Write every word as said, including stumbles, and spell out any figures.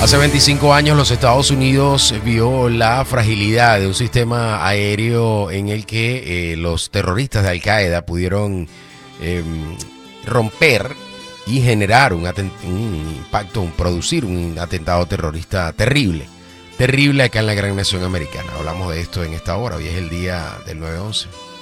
Hace veinticinco años los Estados Unidos vio la fragilidad de un sistema aéreo en el que eh, los terroristas de Al Qaeda pudieron eh, romper y generar un, un impacto, un, producir un atentado terrorista terrible. Terrible acá en la gran nación americana. Hablamos de esto en esta hora. Hoy es el día del nueve once.